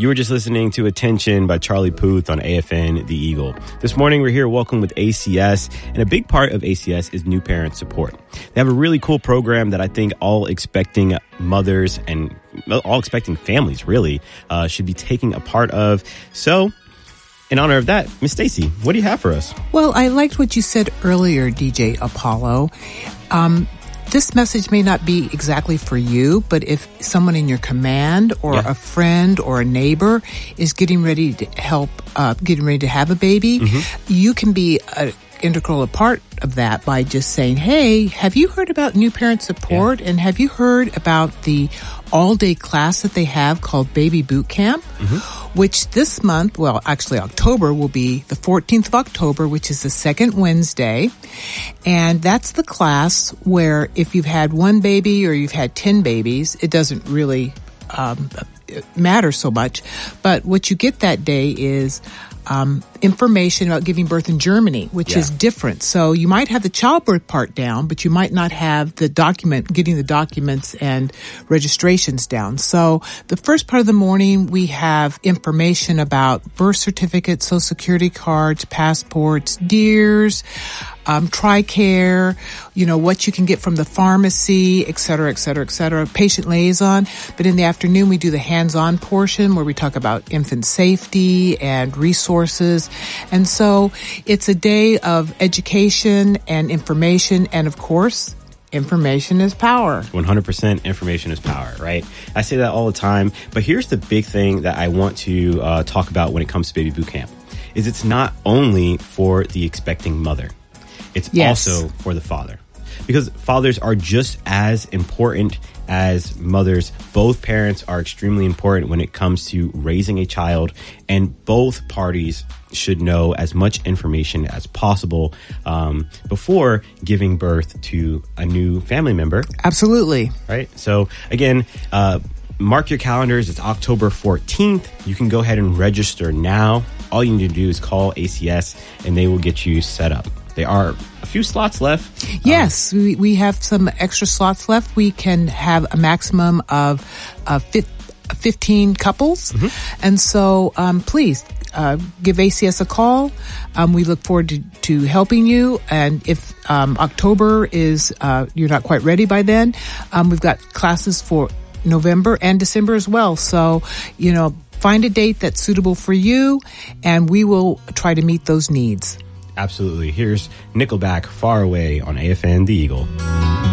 You were just listening to Attention by Charlie Puth on AFN The Eagle. This morning, we're here welcome with ACS, and a big part of ACS is new parent support. They have a really cool program that I think all expecting mothers and all expecting families really should be taking a part of. So, in honor of that, Miss Stacy, what do you have for us? Well, I liked what you said earlier, DJ Apollo. This message may not be exactly for you, but if someone in your command or a friend or a neighbor is getting ready to have a baby, you can be an integral part of that by just saying, hey, have you heard about new parent support? And have you heard about the all-day class that they have called Baby Boot Camp? Which this month, well, actually October, will be the 14th of October, which is the second Wednesday. And that's the class where if you've had one baby or you've had 10 babies, it doesn't really matter so much. But what you get that day is information about giving birth in Germany, which is different. So you might have the childbirth part down, but you might not have getting the documents and registrations down. So the first part of the morning, we have information about birth certificates, social security cards, passports, DEERs, TRICARE, what you can get from the pharmacy, et cetera, et cetera, et cetera, patient liaison. But in the afternoon, we do the hands-on portion where we talk about infant safety and resources. And so it's a day of education and information. And of course, information is power. 100% information is power, right? I say that all the time. But here's the big thing that I want to talk about when it comes to Baby Boot Camp is it's not only for the expecting mother. It's also for the father, because fathers are just as important as mothers. Both parents are extremely important when it comes to raising a child, and both parties should know as much information as possible before giving birth to a new family member. Absolutely. Right. So again, mark your calendars. It's October 14th. You can go ahead and register now. All you need to do is call ACS and they will get you set up. There are a few slots left. Yes, we have some extra slots left. We can have a maximum of 15 couples. And so please give ACS a call. We look forward to helping you. And if October is you're not quite ready by then, we've got classes for November and December as well. So, find a date that's suitable for you, and we will try to meet those needs. Absolutely. Here's Nickelback, Far Away on AFN The Eagle.